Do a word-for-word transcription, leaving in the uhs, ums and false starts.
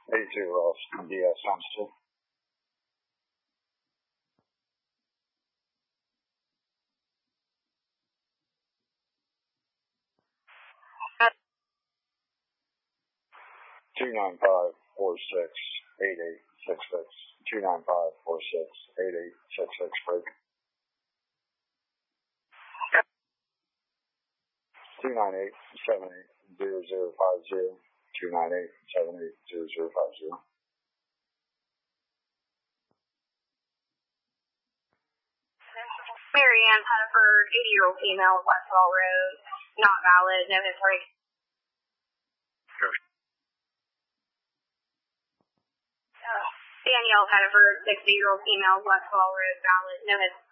eighty-two Ross, D S times two. Two nine five four six eight eight six six. Two nine five four six eight eight six six break. Two nine eight seven eight zero zero five zero. Two nine eight seven eight zero zero five zero. Mary Ann Pettiford, eighty-year-old female, Westfall Road, not valid, no history. Uh, Danielle Pettiford, sixty-year-old female, Westfall Road, valid, no history.